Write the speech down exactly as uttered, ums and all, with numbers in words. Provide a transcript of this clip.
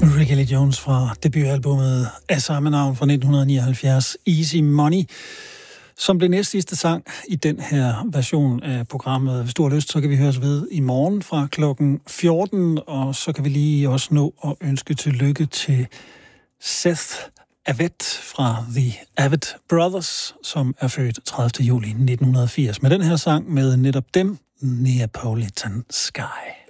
Ricky Lee Jones fra debutalbummet af samme navn fra nitten nioghalvfjerds, Easy Money, som blev næst sidste sang i den her version af programmet. Hvis du har lyst, så kan vi høres ved i morgen fra klokken fjorten, og så kan vi lige også nå at ønske tillykke til Seth Avett fra The Avett Brothers, som er født tredivte juli nitten firs. Med den her sang med netop dem, Neapolitan Sky.